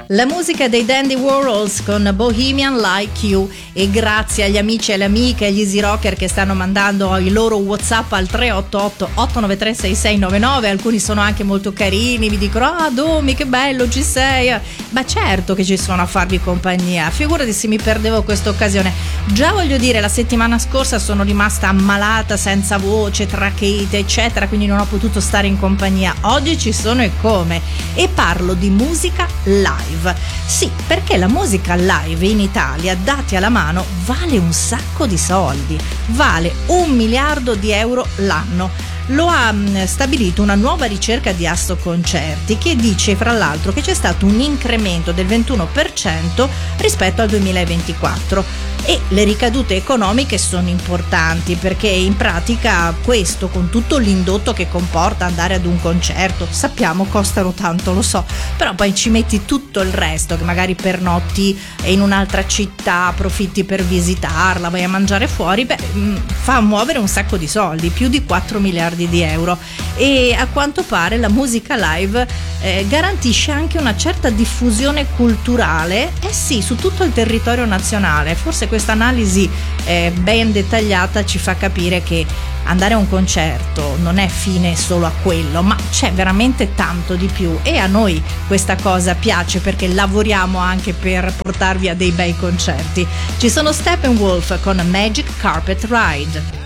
La musica dei Dandy Warhols con Bohemian Like You, e grazie agli amici e alle amiche, agli Easy Rocker che stanno mandando i loro WhatsApp al 388 893 6699. Alcuni sono anche molto carini, mi dicono: ah Domi, che bello, ci sei. Ma certo che ci sono a farvi compagnia, figurati se mi perdevo questa occasione. Già voglio dire, la settimana scorsa sono rimasta ammalata, senza voce, tracheite eccetera, quindi non ho potuto stare in compagnia. Oggi ci sono e come, e parlo di musica live. Sì, perché la musica live in Italia, dati alla mano, vale un sacco di soldi, vale 1 miliardo di euro l'anno. Lo ha stabilito una nuova ricerca di Assoconcerti, che dice fra l'altro che c'è stato un incremento del 21% rispetto al 2024, e le ricadute economiche sono importanti, perché in pratica questo, con tutto l'indotto che comporta andare ad un concerto, sappiamo costano tanto, lo so, però poi ci metti tutto il resto, che magari pernotti in un'altra città, approfitti per visitarla, vai a mangiare fuori, fa muovere un sacco di soldi, più di 4 miliardi di euro. E a quanto pare la musica live garantisce anche una certa diffusione culturale, sì, su tutto il territorio nazionale. Forse questa analisi ben dettagliata ci fa capire che andare a un concerto non è fine solo a quello, ma c'è veramente tanto di più, e a noi questa cosa piace perché lavoriamo anche per portarvi a dei bei concerti. Ci sono Steppenwolf con Magic Carpet Ride.